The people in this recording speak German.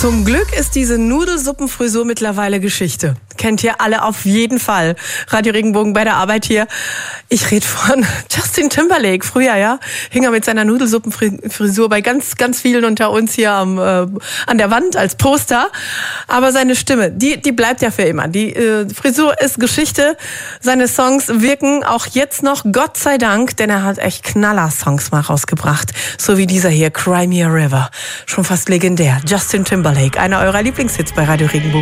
Zum Glück ist diese Nudelsuppenfrisur mittlerweile Geschichte. Kennt ihr alle auf jeden Fall. Radio Regenbogen bei der Arbeit hier. Ich rede von Justin Timberlake. Früher, ja, hing er mit seiner Nudelsuppenfrisur bei ganz, ganz vielen unter uns hier an der Wand als Poster. Aber seine Stimme, die bleibt ja für immer. Die Frisur ist Geschichte. Seine Songs wirken auch jetzt noch, Gott sei Dank, denn er hat echt Knaller-Songs mal rausgebracht. So wie dieser hier, Cry Me a River. Schon fast legendär. Justin Timberlake, einer eurer Lieblingshits bei Radio Regenbogen.